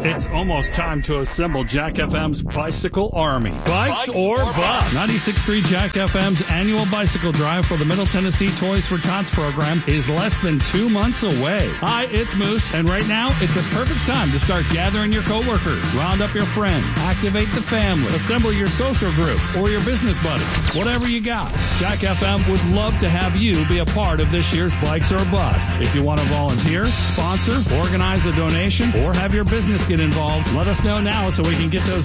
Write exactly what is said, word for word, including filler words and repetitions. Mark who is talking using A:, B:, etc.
A: It's almost time to assemble Jack F M's Bicycle Army. Bikes
B: Bike
A: or
B: or
A: bus?
B: bus?
A: ninety-six point three Jack F M's annual bicycle drive for the Middle Tennessee Toys for Tots program is less than two months away. Hi, it's Moose, and right now it's a perfect time to start gathering your coworkers, round up your friends, activate the family, assemble your social groups or your business buddies. Whatever you got, Jack F M would love to have you be a part of this year's Bikes or Bust. If you want to volunteer, sponsor, organize a donation, or have your business get involved, let us know now so we can get those